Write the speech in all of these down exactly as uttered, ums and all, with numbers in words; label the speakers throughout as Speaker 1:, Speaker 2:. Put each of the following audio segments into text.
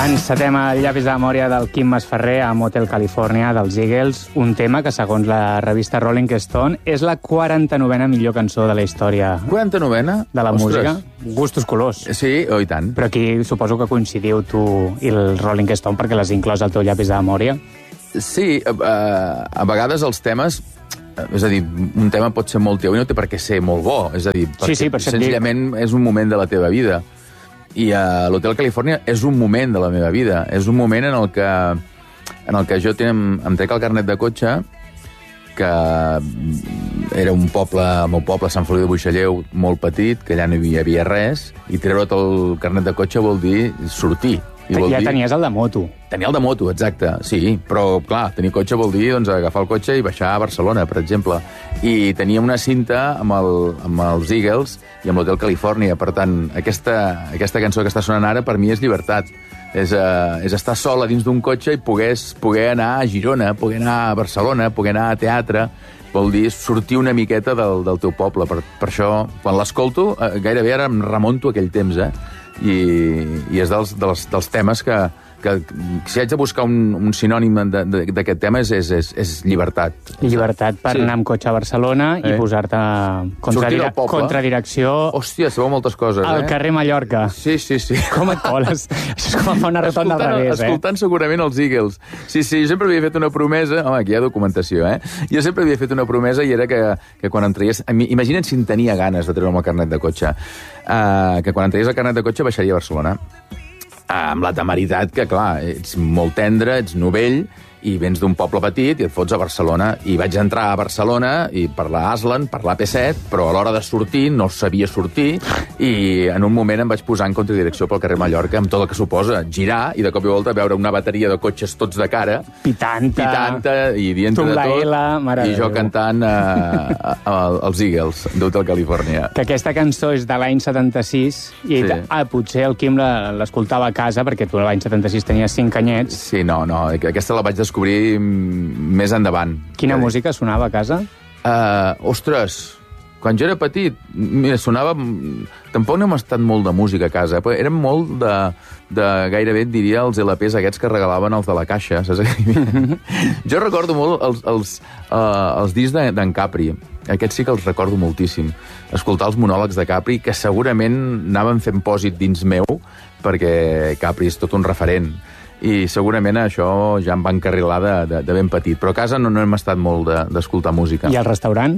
Speaker 1: Encetem el llapis de memòria del Quim Masferrer a Motel California dels Eagles, un tema que, segons la revista Rolling Stone, és la quaranta-novena millor cançó de la història
Speaker 2: quaranta-novena?
Speaker 1: de la
Speaker 2: Ostres.
Speaker 1: música. Gustos colors.
Speaker 2: Sí, oh, i tant.
Speaker 1: Però aquí suposo que coincidiu tu i el Rolling Stone perquè l'has inclòs al teu llapis de memòria.
Speaker 2: Sí, a, a, a vegades els temes... És a dir, un tema pot ser molt teu i no té per què ser molt bo. És a dir,
Speaker 1: Sí, sí, per això et dic.
Speaker 2: senzillament és un moment de la teva vida. I a l'Hotel Califòrnia és un moment de la meva vida. És un moment en el que, en el que jo ten, em trec el carnet de cotxe, que era un poble, el meu poble, Sant Feliu de Buixalleu, molt petit, que allà no hi havia res, i treure't el carnet de cotxe vol dir sortir. I vol
Speaker 1: Ja
Speaker 2: dir...
Speaker 1: tenies el de moto.
Speaker 2: Tenia el de moto, exacte, sí, però, clar, tenir cotxe vol dir doncs, agafar el cotxe i baixar a Barcelona, per exemple. I tenia una cinta amb, el, amb els Eagles i amb l'Hotel Califòrnia. Per tant, aquesta, aquesta cançó que està sonant ara, per mi és llibertat. És, uh, és estar sol a dins d'un cotxe i poder, poder anar a Girona, poder anar a Barcelona, poder anar a teatre. Vol dir sortir una miqueta del, del teu poble. Per, per això, quan l'escolto, uh, gairebé ara em remonto a aquell temps, eh? I, i és dels, dels, dels temes que, que si haig de buscar un, un sinònim d'aquest tema és, és, és, és llibertat.
Speaker 1: Llibertat per
Speaker 2: Sí.
Speaker 1: anar amb cotxe a Barcelona
Speaker 2: Eh?
Speaker 1: i posar-te contra,
Speaker 2: Sortir
Speaker 1: dire
Speaker 2: del poble.
Speaker 1: contradirecció
Speaker 2: Hòstia, sabeu moltes coses,
Speaker 1: al
Speaker 2: eh?
Speaker 1: carrer Mallorca.
Speaker 2: Sí, sí, sí.
Speaker 1: Com et coles? Això és com fa una rotonda al
Speaker 2: Escoltant,
Speaker 1: revés, eh?
Speaker 2: escoltant segurament els Eagles. Sí, sí, jo sempre havia fet una promesa... Home, aquí hi ha documentació, eh? Jo sempre havia fet una promesa i era que, que quan em traies... Imagina't si en tenia ganes de treure'm el carnet de cotxe. Uh, que quan em traies el carnet de cotxe baixaria a Barcelona. Uh, amb la temeritat que, clar, ets molt tendre, ets novell, i vens d'un poble petit i et fots a Barcelona. I vaig entrar a Barcelona i per la Aslan, per l'A P set, però a l'hora de sortir no sabia sortir i en un moment em vaig posar en contradirecció pel carrer Mallorca amb tot el que suposa girar i de cop i volta veure una bateria de cotxes tots de cara,
Speaker 1: Pitanta.
Speaker 2: pitanta i dient de tot,
Speaker 1: Tumlaela, mare
Speaker 2: i
Speaker 1: de
Speaker 2: jo
Speaker 1: Déu.
Speaker 2: cantant uh, els Eagles d'Hotel Califòrnia.
Speaker 1: Que aquesta cançó és de l'any setanta-sis i
Speaker 2: Sí.
Speaker 1: ah, potser el Quim la- l'escoltava a casa perquè tu l'any setanta-sis tenies cinc anyets.
Speaker 2: Sí, no, no, aquesta la vaig descobrir més endavant.
Speaker 1: Quina música sonava a casa?
Speaker 2: Uh, ostres, quan jo era petit, mira, sonava... Tampoc no hem estat molt de música a casa, però érem molt de, de gairebé, et diria, els L Ps aquests que regalaven els de la caixa, saps? Jo recordo molt els, els, uh, els discs de- d'en Capri. Aquests sí que els recordo moltíssim. Escoltar els monòlegs de Capri, que segurament anaven fent pòsit dins meu, perquè Capri és tot un referent. I segurament això ja em va encarrilar de, de, de ben petit. Però a casa no, no hem estat molt d'escoltar de, música.
Speaker 1: I al restaurant?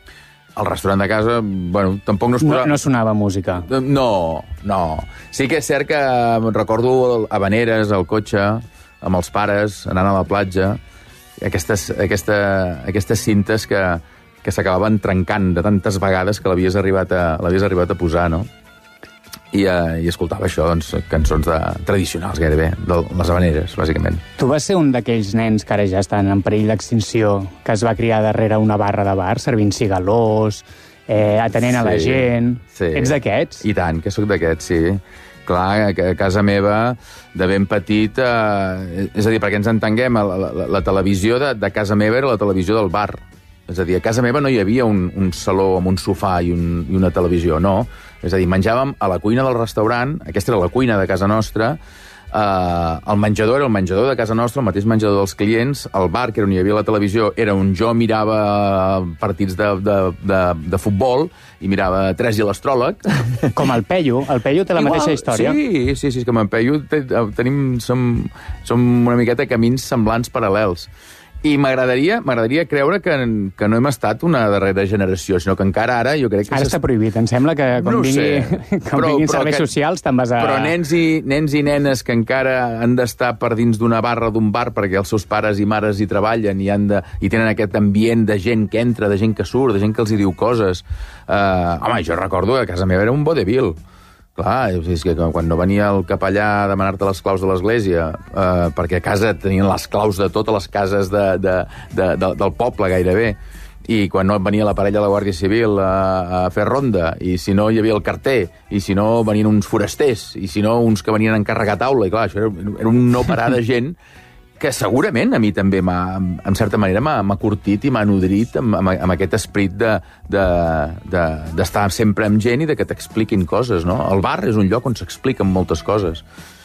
Speaker 2: Al restaurant de casa, bueno, tampoc no es
Speaker 1: No,
Speaker 2: posava...
Speaker 1: no sonava música.
Speaker 2: No, no. Sí que és cert que recordo habaneres al cotxe, amb els pares, anant a la platja, aquestes, aquesta, aquestes cintes que, que s'acabaven trencant de tantes vegades que l'havies arribat, a, l'havies arribat a posar, no? I, uh, i escoltava això, doncs, cançons de, tradicionals, gairebé, de les habaneres, bàsicament.
Speaker 1: Tu vas ser un d'aquells nens que ara ja estan en perill d'extinció, que es va criar darrere una barra de bar, servint cigalós, eh, atenent a la
Speaker 2: Sí,
Speaker 1: gent...
Speaker 2: sí.
Speaker 1: Ets d'aquests?
Speaker 2: I tant, que sóc d'aquests, sí. Clar, a casa meva, de ben petit... Eh, és a dir, perquè ens entenguem, la, la, la televisió de, de casa meva era la televisió del bar. És a dir, a casa meva no hi havia un, un saló amb un sofà i, un, i una televisió, no. És a dir, menjàvem a la cuina del restaurant, aquesta era la cuina de casa nostra, eh, el menjador era el menjador de casa nostra, el mateix menjador dels clients, el bar, que era on hi havia la televisió, era on jo mirava partits de, de, de, de futbol i mirava Tres i l'Astròleg.
Speaker 1: Com el Peyu. El Peyu té la
Speaker 2: Igual,
Speaker 1: mateixa història.
Speaker 2: Sí, sí, sí, és que amb en Peyu te- tenim, som, som una miqueta camins semblants paral·lels. I m'agradaria m'agradaria creure que, que no hem estat una darrera generació, sinó que encara ara jo crec que...
Speaker 1: Ara està prohibit. Em sembla que quan
Speaker 2: No ho
Speaker 1: vingui,
Speaker 2: sé.
Speaker 1: quan
Speaker 2: Però-
Speaker 1: vinguin
Speaker 2: però
Speaker 1: serveis
Speaker 2: que-
Speaker 1: socials te'n vas a...
Speaker 2: Però nens i, nens i nenes que encara han d'estar per dins d'una barra d'un bar perquè els seus pares i mares hi treballen i, han de, i tenen aquest ambient de gent que entra, de gent que surt, de gent que els hi diu coses. Uh, home, jo recordo que a casa meva era un vodevil. Clar, és que quan no venia el capellà a demanar-te les claus de l'església, eh, perquè a casa tenien les claus de totes les cases de, de, de, de, del poble gairebé, i quan no venia la parella de la Guàrdia Civil a, a fer ronda, i si no hi havia el carter, i si no venien uns forasters, i si no uns que venien a encarregar taula, i clar, això era, era un no parar de gent que segurament a mi també, m'ha, en certa manera, m'ha curtit i m'ha nodrit amb, amb, amb aquest esperit d'estar de, de, de, sempre amb gent i de que t'expliquin coses, no? El bar és un lloc on s'expliquen moltes coses.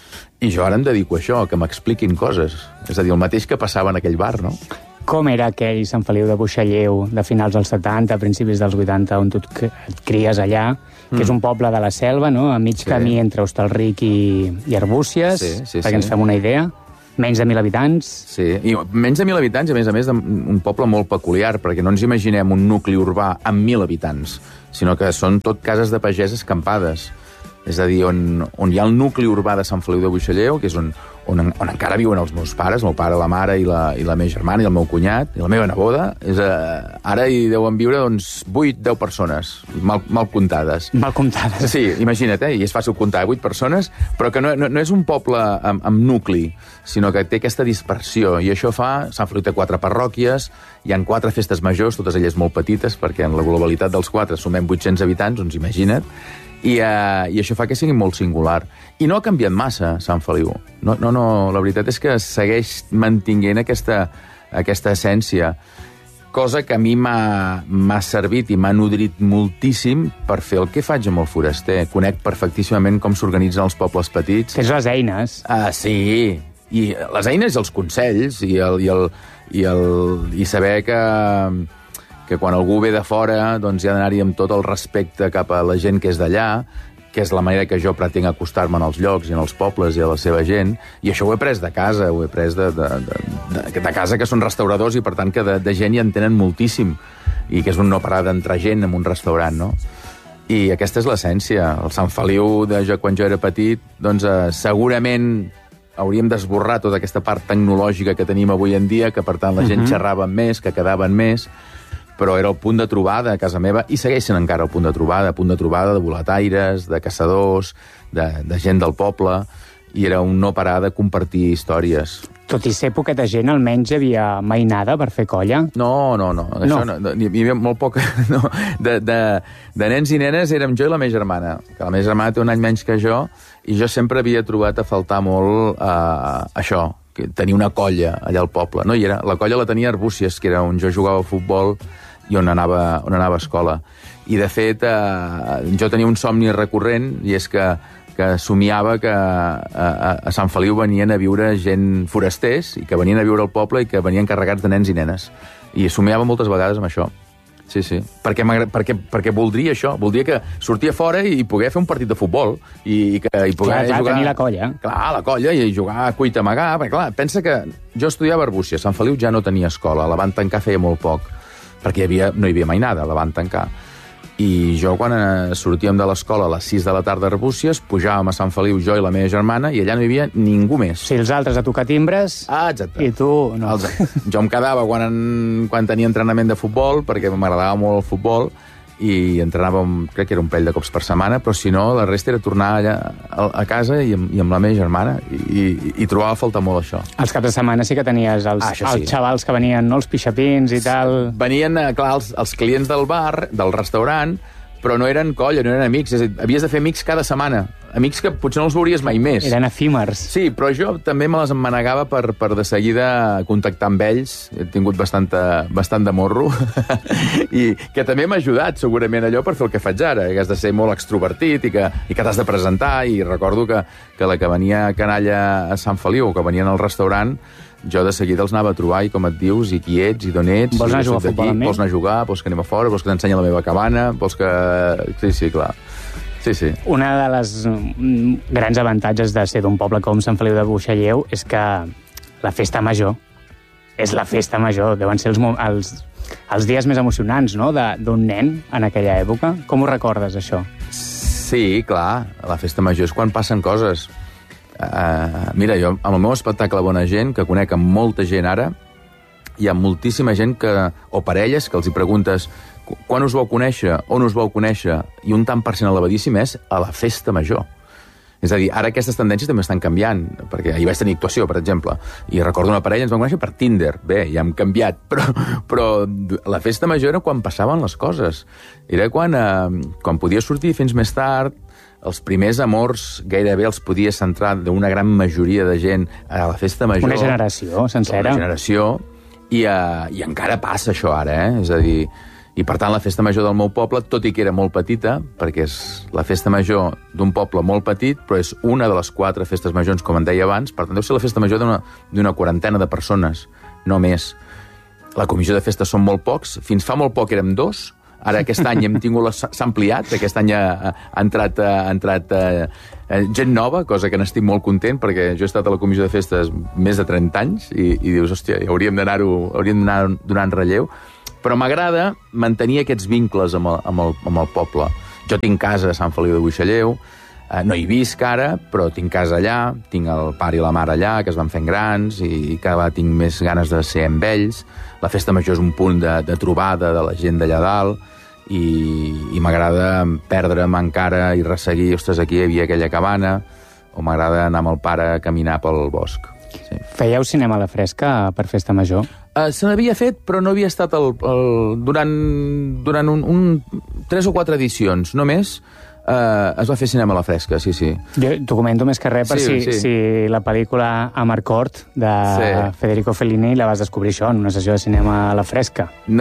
Speaker 2: I jo ara em dedico a això, que m'expliquin coses. És a dir, el mateix que passava en aquell bar, no?
Speaker 1: Com era aquell Sant Feliu de Buixalleu de finals dels setanta, principis dels vuitanta, on tu et cries allà, mm. que és un poble de la selva, no? A mig sí. camí entre Hostalric i, i Arbúcies, sí, sí, perquè sí. ens fem una idea. Menys de mil habitants.
Speaker 2: Sí, i menys de mil habitants, i a més a més un poble molt peculiar, perquè no ens imaginem un nucli urbà amb mil habitants, sinó que són tot cases de pagès escampades. És a dir, on, on hi ha el nucli urbà de Sant Feliu de Buixalleu, que és on, on, on encara viuen els meus pares, el meu pare, la mare i la, i la meva germana i el meu cunyat, i la meva neboda. És, uh, ara hi deuen viure doncs, vuit deu persones, mal, mal comptades.
Speaker 1: Mal comptades.
Speaker 2: Sí, imagina't, eh? I és fàcil comptar vuit persones, però que no, no, no és un poble amb, amb nucli, sinó que té aquesta dispersió, i això fa... Sant Feliu té quatre parròquies, hi han quatre festes majors, totes elles molt petites, perquè en la globalitat dels quatre sumem vuit-cents habitants, doncs imagina't, I, uh, i això fa que sigui molt singular. I no ha canviat massa, Sant Feliu. No, no, no, la veritat és que segueix mantinguent aquesta, aquesta essència, cosa que a mi m'ha servit i m'ha nodrit moltíssim per fer el que faig amb el foraster. Conec perfectíssimament com s'organitzen els pobles petits.
Speaker 1: Tens les eines.
Speaker 2: Ah, sí. I les eines i els consells, i, el, i, el, i, el, i saber que... que quan algú ve de fora doncs hi ha d'anar-hi amb tot el respecte cap a la gent que és d'allà, que és la manera que jo pretenc acostar-me als llocs i als pobles i a la seva gent, i això ho he pres de casa, ho he pres de, de, de, de, de casa, que són restauradors, i per tant que de, de gent hi en tenen moltíssim, i que és un no parar d'entrar gent en un restaurant, no? I aquesta és l'essència. El Sant Feliu, de jo, quan jo era petit, doncs eh, segurament hauríem d'esborrar tota aquesta part tecnològica que tenim avui en dia, que per tant la gent uh-huh. xerrava més, que quedaven més, però era el punt de trobada a casa meva, i segueix sent encara el punt de trobada, punt de trobada de boletaires, de caçadors, de, de gent del poble, i era un no parar de compartir històries.
Speaker 1: Tot i ser poqueta gent, almenys hi havia mainada per fer colla?
Speaker 2: No, no, no. Això no. no hi havia molt poca... No. De, de, de nens i nenes érem jo i la meva germana, que la meva germana té un any menys que jo, i jo sempre havia trobat a faltar molt uh, això, que tenia una colla allà al poble. No hi era. La colla la tenia a Arbúcies, que era on jo jugava a futbol i on anava, on anava a escola. I, de fet, eh, jo tenia un somni recurrent, i és que, que somiava que a, a Sant Feliu venien a viure gent forasters, i que venien a viure al poble i que venien carregats de nens i nenes. I somiava moltes vegades amb això. Sí, sí. Perquè, perquè, perquè voldria això. Voldria que sortia fora i poder fer un partit de futbol. I, i, que, i poder
Speaker 1: clar, clar,
Speaker 2: jugar...
Speaker 1: tenir la colla.
Speaker 2: Clar, la colla, i jugar a cuita amagar. Perquè, clar, pensa que jo estudiava a Arbúcies. Sant Feliu ja no tenia escola. La van tancar feia molt poc. Perquè hi havia, no hi havia mai nada, la van tancar. I jo, quan eh, sortíem de l'escola a les sis de la tarda a Arbúcies, pujàvem a Sant Feliu, jo i la meva germana, i allà no hi havia ningú més.
Speaker 1: Si els altres a tocar timbres...
Speaker 2: Ah, exacte.
Speaker 1: I tu no.
Speaker 2: Els, jo em quedava quan, en, quan tenia entrenament de futbol, perquè m'agradava molt el futbol, i entrenàvem, crec que era un parell de cops per setmana, però si no, la resta era tornar allà a, a casa i amb, i amb la meva germana, i, i, i trobava a faltar molt això.
Speaker 1: Els caps de setmana sí que tenies els, ah, sí. els xavals que venien, no, els pixapins i tal...
Speaker 2: Venien, clar, els, els clients del bar, del restaurant, però no eren colla, no eren amics. És a dir, havies de fer amics cada setmana. Amics que potser no els veuries mai més.
Speaker 1: Eren efímers.
Speaker 2: Sí, però jo també me les emmanegava per, per de seguida contactar amb ells. He tingut bastanta, bastant de morro. I que també m'ha ajudat, segurament, allò per fer el que faig ara. Que has de ser molt extrovertit i que, i que t'has de presentar. I recordo que, que la que venia a canalla a Sant Feliu, o que venien al restaurant, jo de seguida els anava a trobar, i com et dius, i qui ets, i d'on ets...
Speaker 1: Vols anar a jugar a futbol amb mi?
Speaker 2: Vols anar a jugar, vols que anem a fora, vols que t'ensenyi la meva cabana, vols que... Sí, sí, clar. Sí, sí.
Speaker 1: Una de les grans avantatges de ser d'un poble com Sant Feliu de Buixalleu és que la festa major és la festa major. Deuen ser els, els, els dies més emocionants, no?, d'un nen en aquella època. Com ho recordes, això?
Speaker 2: Sí, clar. La festa major és quan passen coses. Uh, mira, jo, amb el meu espectacle Bona Gent, que conec amb molta gent ara, hi ha moltíssima gent que, o parelles que els hi preguntes quan us vau conèixer, on us vau conèixer, i un tant per cent elevadíssim és a la festa major. És a dir, ara aquestes tendències també estan canviant, perquè ahir vaig tenir actuació, per exemple, i recordo una parella, ens vam conèixer per Tinder. Bé, ja hem canviat, però, però la festa major era quan passaven les coses. Era quan, eh, quan podies sortir fins més tard, els primers amors gairebé els podies centrar d'una gran majoria de gent a la festa major.
Speaker 1: Una generació sencera.
Speaker 2: Una generació, i, uh, i encara passa això ara, eh? És a dir, I, per tant, la festa major del meu poble, tot i que era molt petita, perquè és la festa major d'un poble molt petit, però és una de les quatre festes majors, com en deia abans, per tant, deu ser la festa major d'una quarantena de persones, no més. La comissió de festes són molt pocs, fins fa molt poc érem dos, ara aquest any hem tingut s'ha ampliat, aquest any ha, ha entrat, ha entrat eh, gent nova, cosa que n'estic molt content, perquè jo he estat a la comissió de festes més de trenta anys i, i dius, hòstia, hauríem d'anar-ho hauríem d'anar donant relleu, però m'agrada mantenir aquests vincles amb el, amb, el, amb el poble. Jo tinc casa a Sant Feliu de Buixalleu, eh, no hi visc ara, però tinc casa allà, tinc el pare i la mare allà, que es van fent grans, i cada vegada tinc més ganes de ser amb ells. La festa major és un punt de, de trobada de la gent d'allà dalt, i, i m'agrada perdre'm encara i resseguir, ostres, aquí hi havia aquella cabana, o m'agrada anar amb el pare a caminar pel bosc. Sí.
Speaker 1: Fèieu cinema a la fresca per festa major?
Speaker 2: Uh, se n'havia fet, però no havia estat el, el, durant, durant un, un, tres o quatre edicions, només. Uh, es va fer cinema a la fresca, sí, sí.
Speaker 1: Jo t'ho comento més que res per sí, si, sí. si la pel·lícula Amarcord de sí. Federico Fellini la vas descobrir això, en una sessió de cinema a la fresca.
Speaker 2: No,